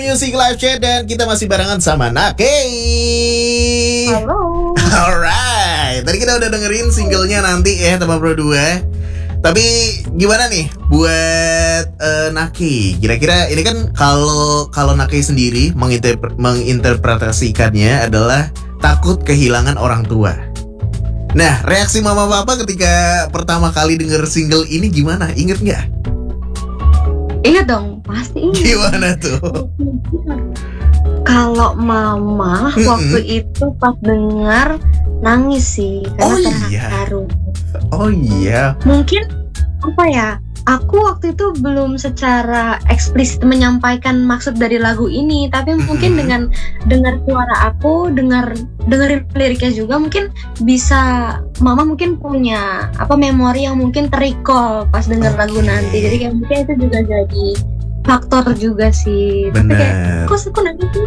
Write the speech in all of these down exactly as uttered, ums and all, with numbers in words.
Music Live Chat dan kita masih barengan sama Nakei. Halo. Alright, tadi kita udah dengerin singlenya Nanti ya Tambah Pro dua. Tapi gimana nih buat uh, Nakei? Kira-kira ini kan kalau kalau Nakei sendiri menginterpre- menginterpretasikannya adalah takut kehilangan orang tua. Nah, reaksi mama papa ketika pertama kali denger single ini gimana? Ingat nggak? Ingat dong, pasti ingat. Gimana tuh? Kalau mama Mm-mm. waktu itu pas dengar nangis sih karena Oh, iya. terharu. Oh iya. Mungkin apa ya? Aku waktu itu belum secara eksplisit menyampaikan maksud dari lagu ini, tapi mungkin Mm-mm. dengan dengar suara aku, dengar dengerin liriknya juga mungkin bisa mama mungkin punya apa memori yang mungkin terrecall pas dengar Oke. lagu Nanti. Jadi kayak mungkin itu juga jadi faktor juga sih. Tapi kayak Bener. kok aku nangis sih?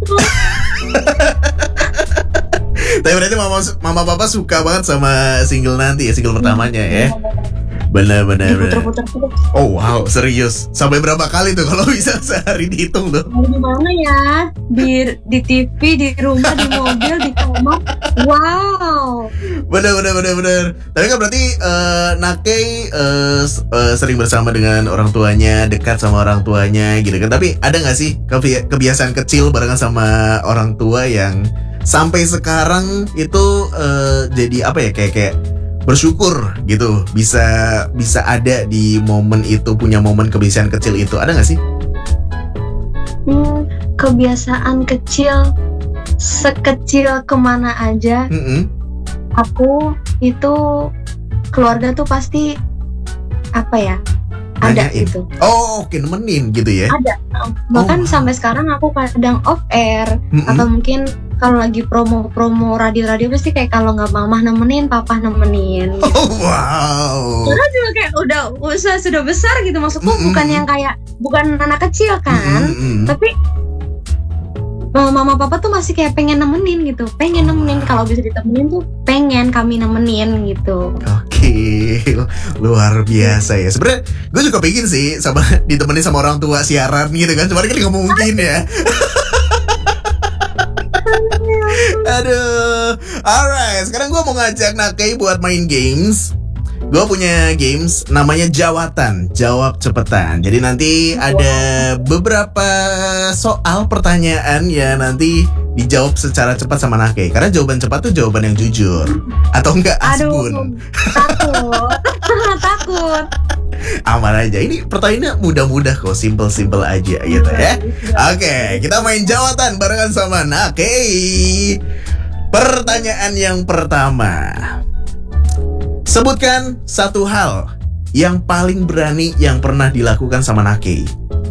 Tapi berarti mama mama papa suka banget sama single Nanti ya, single pertamanya ya. Bener bener bener. Diputer-puter terus. Oh wow, serius. Sampai berapa kali tuh kalau bisa sehari dihitung tuh? Di mana ya? Di di T V, di rumah, di mobil, di kamar. Wow. Bener bener bener bener. Tapi kan berarti uh, Nakei uh, s- uh, sering bersama dengan orang tuanya, dekat sama orang tuanya gitu kan. Tapi ada nggak sih kebi- kebiasaan kecil barengan sama orang tua yang sampai sekarang itu uh, jadi apa ya, kayak kayak bersyukur gitu bisa bisa ada di momen itu, punya momen kebiasaan kecil itu, ada nggak sih? Hmm, kebiasaan kecil sekecil kemana aja Mm-mm. aku itu keluarga tuh pasti apa ya ada Nanyain. gitu Oh oke, nemenin gitu ya. ada bahkan wow. sampai sekarang aku kadang off air Mm-mm. atau mungkin kalau lagi promo-promo radio-radio pasti kayak kalau nggak mama nemenin papa nemenin gitu. Oh wow. Karena juga kayak udah usaha sudah besar gitu maksudku Mm-mm. bukan yang kayak bukan anak kecil kan Mm-mm. tapi uh, mama papa tuh masih kayak pengen nemenin gitu pengen nemenin kalau bisa ditemenin tuh pengen kami nemenin gitu. Oke, luar biasa ya. Sebenarnya gue juga pengen sih sama ditemenin sama orang tua siaran gitu kan. Cuman kan nggak mungkin ya. Aduh. Alright, sekarang gue mau ngajak Nakei buat main games. Gue punya games namanya Jawatan, jawab cepetan. Jadi nanti ada beberapa soal pertanyaan ya nanti dijawab secara cepat sama Nakei. Karena jawaban cepat tuh jawaban yang jujur. Atau enggak asbun. Aduh, takut, takut. Aman aja. Ini pertanyaannya mudah-mudah kok, simple-simple aja gitu ya. Oke, kita main Jawatan barengan sama Nakei. Pertanyaan yang pertama. Sebutkan satu hal yang paling berani yang pernah dilakukan sama Nakei.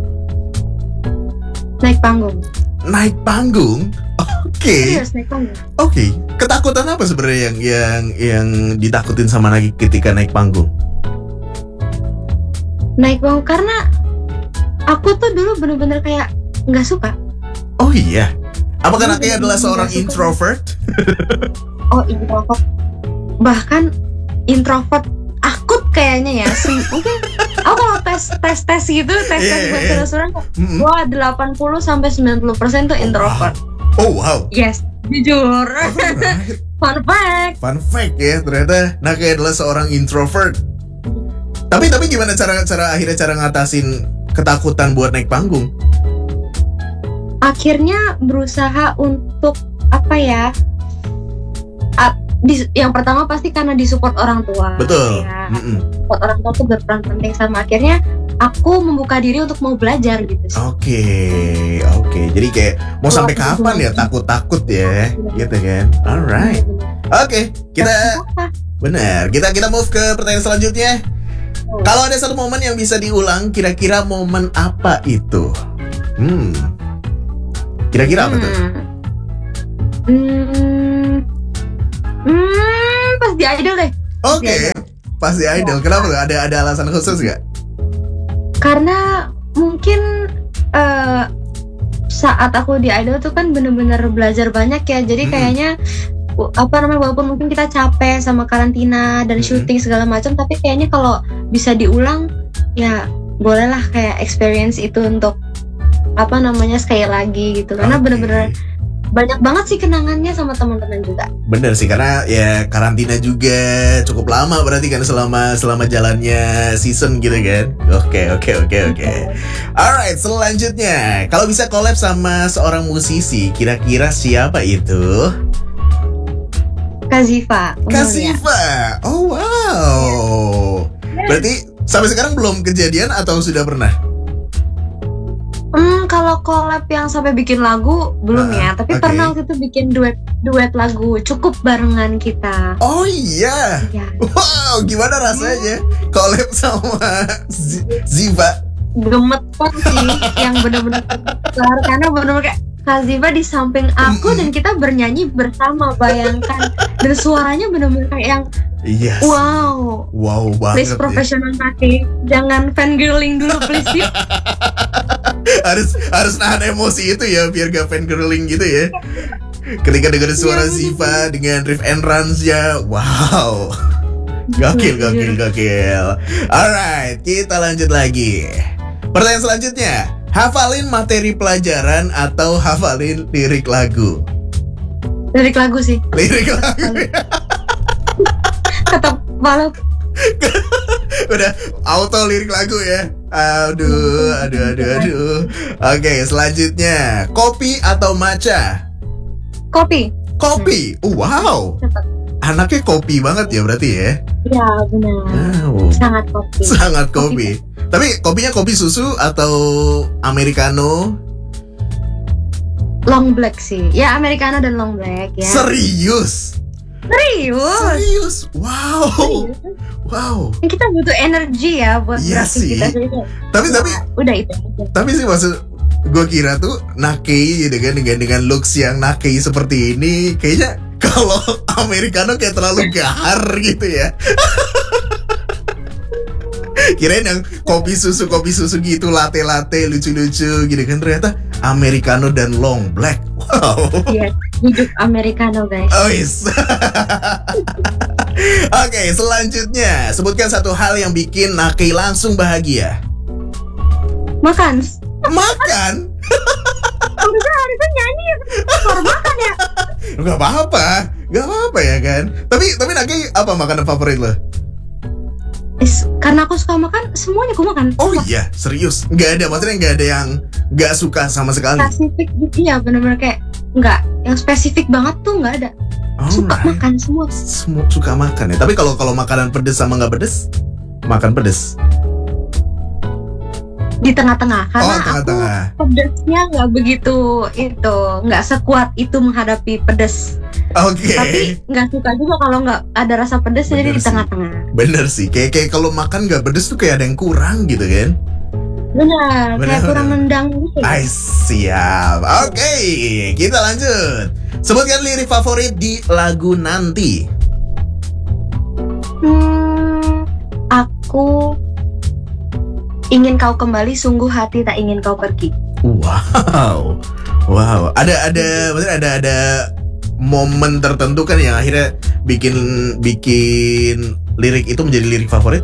Naik panggung. Naik panggung? Oke. Serius naik panggung. Oke. Ketakutan apa sebenarnya yang yang yang ditakutin sama Nakei ketika naik panggung? Naik panggung karena aku tuh dulu bener-bener kayak nggak suka. Oh iya. Apakah Iya, Nakei adalah nggak seorang suka. introvert? Oh introvert. Bahkan introvert akut kayaknya ya. Sem- Mungkin aku kalau tes tes tes gitu tes tes Iya, iya, buat iya. surat Mm-mm. wah delapan puluh sampai sembilan puluh persen tuh introvert. Oh wow. Yes, jujur. Alright. Fun fact. Fun fact ya, ternyata Nakei adalah seorang introvert. Tapi tapi gimana cara cara akhirnya cara ngatasin ketakutan buat naik panggung? Akhirnya berusaha untuk apa ya? A- di- yang pertama pasti karena disupport orang tua. Betul. Ya, Mm-mm. support orang tua tuh berperan penting sama akhirnya aku membuka diri untuk mau belajar gitu sih. Oke, oke. Jadi kayak mau sampai kapan ya takut-takut ya, gitu kan? Alright. Oke, kita Apa? benar. Kita kita move ke pertanyaan selanjutnya. Kalau ada satu momen yang bisa diulang, kira-kira momen apa itu? Hmm. Kira-kira apa tuh? Hmm. Hmm, pas di Idol deh. Oke, pasti idol. Kenapa tuh? Ada ada alasan khusus gak? Karena mungkin eh, saat aku di Idol tuh kan bener-bener belajar banyak ya. Jadi Mm-mm. kayaknya w- apa namanya walaupun mungkin kita capek sama karantina dan Mm-mm. syuting segala macam, tapi kayaknya kalau bisa diulang ya bolehlah kayak experience itu untuk apa namanya sekali lagi gitu, karena Oke. bener-bener banyak banget sih kenangannya sama teman-teman juga. Bener sih, karena ya karantina juga cukup lama berarti kan selama selama jalannya season gitu kan. Oke oke oke oke. Alright, selanjutnya kalau bisa collab sama seorang musisi, kira-kira siapa itu? Kak Ziva. Kak umurnya. Ziva. Oh wow. Berarti sampai sekarang belum kejadian atau sudah pernah? Hmm, kalau collab yang sampai bikin lagu belum Ah, ya, tapi oke. pernah waktu itu bikin duet duet lagu cukup barengan kita. Oh iya. Ya, Wow, gimana rasanya collab sama Z- Ziva? gemeter sih yang bener-bener besar, karena bener-bener kayak Kak Ziva di samping aku Mm-mm. dan kita bernyanyi bersama, bayangkan. Dan suaranya bener-bener kayak yang Yes. wow. Wow Please banget ya. profesional Nake, jangan fangirling dulu please yuk. harus harus nahan emosi itu ya biar gak fangirling gitu ya. Ketika dengar suara Iya, Ziva dengan riff and runs-nya, wow. Gokil, gokil, gokil. Alright, kita lanjut lagi. Pertanyaan selanjutnya, hafalin materi pelajaran atau hafalin lirik lagu? Lirik lagu sih, Lirik lagu. tetap malu. Udah auto lirik lagu ya. Aduh, aduh, aduh, aduh. Oke, selanjutnya, kopi atau matcha? Kopi. Kopi. Wow. Tetap. Anaknya kopi banget ya berarti ya. Ya benar. Wow. Sangat kopi. Sangat kopi. Tapi kopinya kopi susu atau americano? Long black sih. Ya americano dan long black ya. Serius? Serius. Serius? Wow. Serius. Wow. Kita butuh energi ya buat Iya beraktivitas sih. itu. Tapi tapi Ya, udah itu aja. tapi sih maksud gue kira tuh Nakei gitu kan dengan dengan looks yang Nakei seperti ini kayaknya kalau americano kayak terlalu gahar gitu ya. Kirain yang kopi susu kopi susu gitu latte latte lucu lucu gitu kan, ternyata americano dan long black. Wow. Iya, hidup americano guys. Oh yes. Oke, selanjutnya sebutkan satu hal yang bikin Nakei langsung bahagia. Makan. Makan? Harusnya harusnya nyanyi. Suara makan ya. Gak apa-apa, gak apa-apa ya kan. Tapi tapi Nakei apa makanan favorit lo? Is, karena aku suka makan, semuanya aku makan. Oh iya, serius? Gak ada, maksudnya gak ada yang gak suka sama sekali. Spesifik gitu ya, bener-bener kayak nggak yang spesifik banget tuh nggak ada. Suka Alright. makan semua. Semua suka makan ya. Tapi kalau kalau makanan pedes sama nggak pedes, makan pedes. Di tengah-tengah, karena Oh, tengah-tengah. aku pedesnya nggak begitu itu, nggak sekuat itu menghadapi pedes. Oke. Tapi nggak suka juga kalau nggak ada rasa pedes, jadi Bener di sih. tengah-tengah. Bener sih. Kayak kayak kalau makan nggak pedes tuh kayak ada yang kurang gitu kan. Benar, Benar, kayak kurang benar. nendang gitu. Ay, siap. Oke, kita lanjut. Sebutkan lirik favorit di lagu Nanti. Hmm, aku ingin kau kembali, sungguh hati tak ingin kau pergi. Wow, wow. Ada ada, maksudnya ada ada momen tertentu kan yang akhirnya bikin bikin lirik itu menjadi lirik favorit.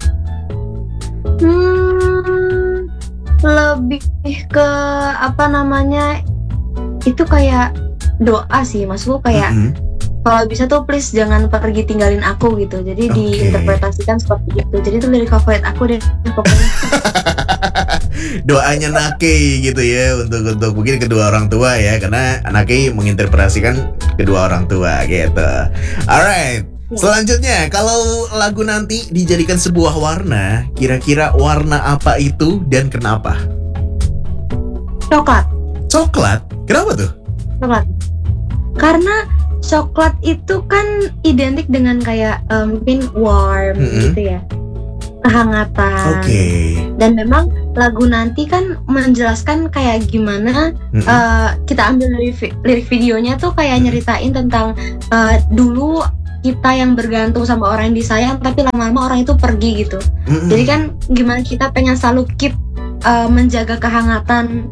Hmm, lebih ke apa namanya? Itu kayak doa sih, maksudku kayak Mhm. kalau bisa tuh please jangan pergi tinggalin aku gitu. Jadi Oke. diinterpretasikan seperti itu. Jadi itu lirik favorit aku deh pokoknya. Doanya Nakei gitu ya untuk untuk mungkin kedua orang tua ya, karena Nakei menginterpretasikan kedua orang tua gitu. Alright. Selanjutnya, kalau lagu Nanti dijadikan sebuah warna, kira-kira warna apa itu dan kenapa? Coklat, Coklat? Kenapa tuh? coklat. Karena coklat itu kan identik dengan kayak eh, mungkin warm Mm-mm. gitu ya, kehangatan. Oke. Dan memang lagu Nanti kan menjelaskan kayak gimana Mm-mm. eh, kita ambil dari vi- lirik videonya tuh kayak Hmm. nyeritain tentang eh, dulu kita yang bergantung sama orang yang disayang, tapi lama-lama orang itu pergi gitu. Mm-mm. Jadi kan gimana kita pengen selalu keep uh, menjaga kehangatan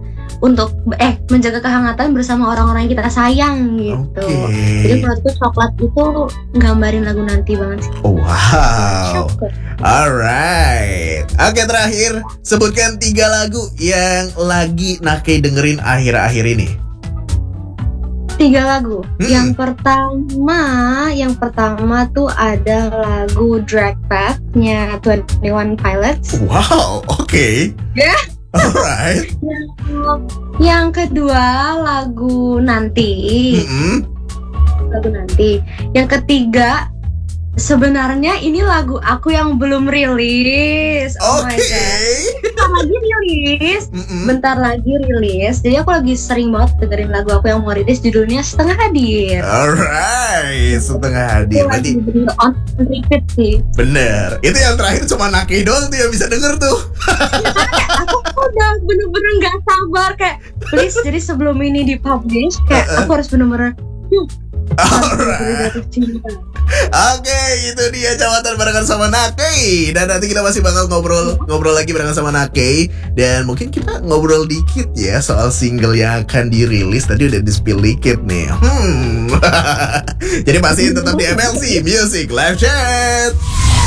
untuk eh menjaga kehangatan bersama orang-orang yang kita sayang gitu. Oke. Jadi menurutku coklat itu gambarin lagu nanti banget sih. Oh, wow. Coklat. Alright. Oke, terakhir sebutkan tiga lagu yang lagi Nakei dengerin akhir-akhir ini. Tiga lagu. Hmm. Yang pertama, yang pertama tuh ada lagu Drag Path-nya Twenty One Pilots. Wow, oke. Ya. Alright. Yang kedua lagu Nanti. Mm-mm. Lagu Nanti. Yang ketiga, sebenarnya ini lagu aku yang belum rilis. Oh my Oke. god. Bentar lagi rilis. Mm-mm. Bentar lagi rilis. Jadi aku lagi sering banget dengerin lagu aku yang mau rilis, judulnya Setengah Hadir. Alright, setengah hadir. Itu lagi Berarti bener on repeat sih. bener. Itu yang terakhir cuma Nakei doang tuh yang bisa denger tuh. Aku udah bener-bener gak sabar kayak please, jadi sebelum ini dipublish kayak Uh-uh. aku harus bener-bener hmm, harus bener-bener Alright. jatuh cinta. Oke, itu dia Cawatan barengan sama Nakei. Dan nanti kita masih bakal ngobrol ngobrol lagi barengan sama Nakei. Dan mungkin kita ngobrol dikit ya soal single yang akan dirilis. Tadi udah di-spill dikit nih. Hmm. Jadi pasti tetap di M L C Music Live Chat.